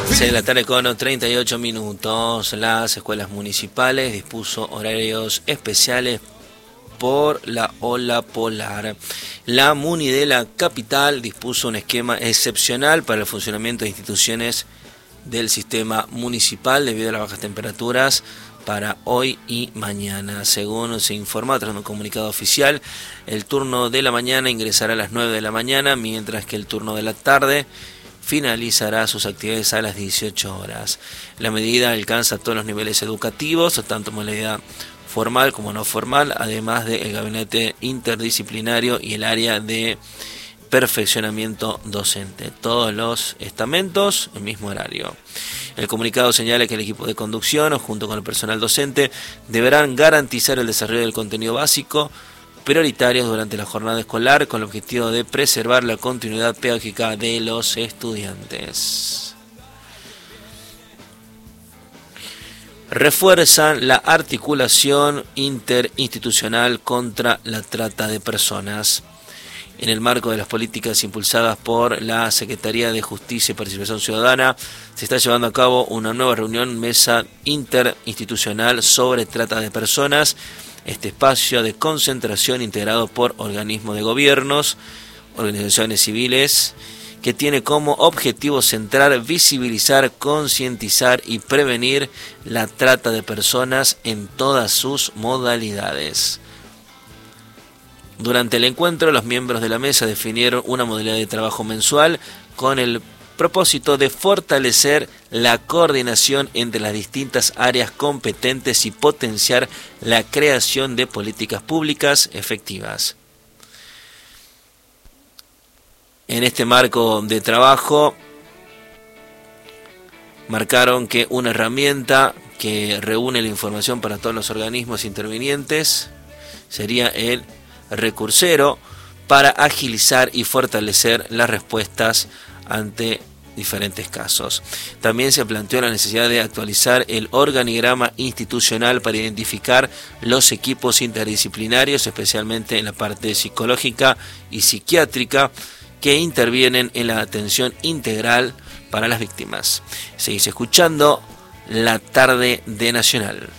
6 de la tarde con 38 minutos. Las escuelas municipales dispuso horarios especiales por la ola polar. La MUNI de la capital dispuso un esquema excepcional para el funcionamiento de instituciones del sistema municipal debido a las bajas temperaturas para hoy y mañana. Según se informa tras un comunicado oficial, el turno de la mañana ingresará a las 9 de la mañana, mientras que el turno de la tarde finalizará sus actividades a las 18 horas. La medida alcanza todos los niveles educativos, tanto modalidad formal como no formal, además del gabinete interdisciplinario y el área de perfeccionamiento docente. Todos los estamentos, el mismo horario. El comunicado señala que el equipo de conducción, junto con el personal docente, deberán garantizar el desarrollo del contenido básico prioritarios durante la jornada escolar con el objetivo de preservar la continuidad pedagógica de los estudiantes. Refuerzan la articulación interinstitucional contra la trata de personas. En el marco de las políticas impulsadas por la Secretaría de Justicia y Participación Ciudadana, se está llevando a cabo una nueva reunión mesa interinstitucional sobre trata de personas. Este espacio de concentración integrado por organismos de gobiernos, organizaciones civiles, que tiene como objetivo central visibilizar, concientizar y prevenir la trata de personas en todas sus modalidades. Durante el encuentro, los miembros de la mesa definieron una modalidad de trabajo mensual con el propósito de fortalecer la coordinación entre las distintas áreas competentes y potenciar la creación de políticas públicas efectivas. En este marco de trabajo, marcaron que una herramienta que reúne la información para todos los organismos intervinientes sería el recursero para agilizar y fortalecer las respuestas ante diferentes casos. También se planteó la necesidad de actualizar el organigrama institucional para identificar los equipos interdisciplinarios, especialmente en la parte psicológica y psiquiátrica, que intervienen en la atención integral para las víctimas. Seguís escuchando La Tarde de Nacional.